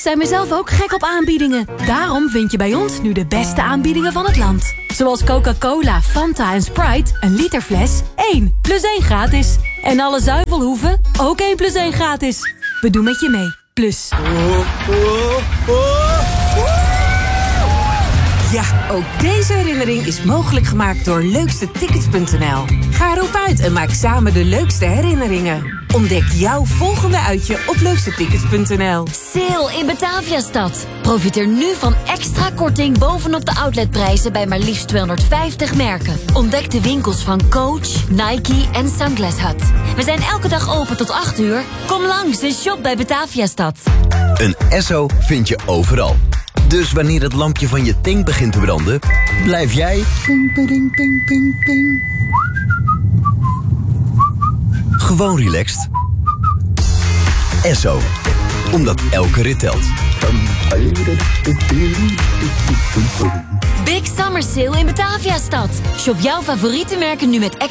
zijn mezelf ook gek op aanbiedingen. Daarom vind je bij ons nu de beste aanbiedingen van het land. Zoals Coca-Cola, Fanta en Sprite, een literfles, 1 plus 1 gratis. En alle zuivelhoeven, ook 1 plus 1 gratis. We doen met je mee. Plus. Ja, ook deze herinnering is mogelijk gemaakt door leukstetickets.nl. Ga erop uit en maak samen de leukste herinneringen. Ontdek jouw volgende uitje op leukstetickets.nl. Sale in Bataviastad. Profiteer nu van extra korting bovenop de outletprijzen bij maar liefst 250 merken. Ontdek de winkels van Coach, Nike en Sunglass Hut. We zijn elke dag open tot 8 uur. Kom langs en shop bij Bataviastad. Een Esso vind je overal. Dus wanneer het lampje van je tank begint te branden, blijf jij ping, ping, ping, ping, ping. Gewoon relaxed. Esso. Omdat elke rit telt. Big Summer Sale in Bataviastad. Shop jouw favoriete merken nu met extra